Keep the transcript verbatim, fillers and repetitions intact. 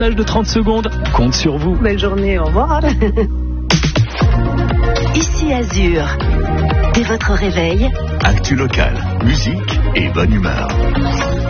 de trente secondes, compte sur vous. Belle journée, au revoir. Ici Azur. Dès votre réveil, actu local, musique et bonne humeur.